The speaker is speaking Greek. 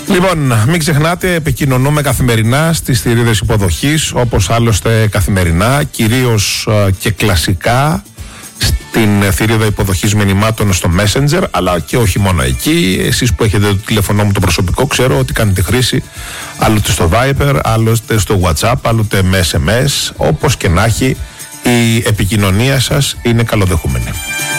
Λοιπόν, μην ξεχνάτε, επικοινωνούμε καθημερινά στις θηρίδες υποδοχής, όπως άλλωστε καθημερινά, κυρίως και κλασικά στην θηρίδα υποδοχής μηνυμάτων στο Messenger, αλλά και όχι μόνο εκεί. Εσείς που έχετε το τηλέφωνο μου το προσωπικό, ξέρω ότι κάνετε χρήση άλλοτε στο Viber, άλλοτε στο WhatsApp, άλλοτε με SMS. Όπως και να έχει, η επικοινωνία σας είναι καλοδεχούμενη.